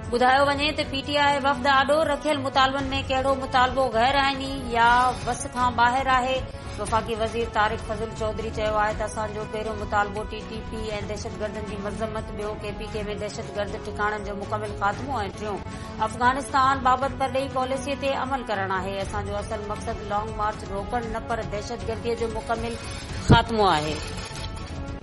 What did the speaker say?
ॿुधायो वञे त पीटीआई वफ़द आॾो रखियल मुतालबनि में कहिड़ो मुतालबो गैर आइनी या वस खां ॿाहिरि आहे। वफ़ाक़ी वज़ीर तारिक फज़ल चौधरी चयो आहे त असांजो पहिरियों मुतालबो टीटीपी ऐं दहशतगर्दनि जी मज़म्मत, ॿियो केपीके में दहशतगर्द ठिकाणनि जो मुकमिल ख़ात्मो ऐं टियों अफ़गानिस्तान बाबति परॾेही पॉलिसीअ ते अमल करणु आहे। असांजो असल मक़सद लॉन्ग मार्च रोकणु न पर दहशतगर्दीअ जो मुकमिल ख़ात्मो आहे।